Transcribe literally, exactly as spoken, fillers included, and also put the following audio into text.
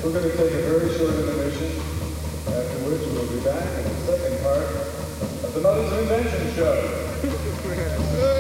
We're going to take a very short intermission, after which we'll be back in the second part of the Mothers of Invention show.